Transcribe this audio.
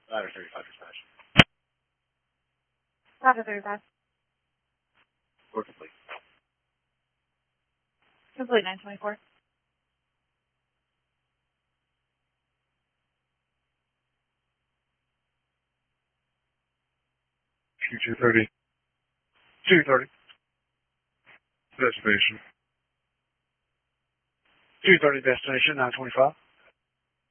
Ladder 35 dispatch. Ladder 35. Work complete. Complete 924. Q230. 230. Destination. 230 destination, 925.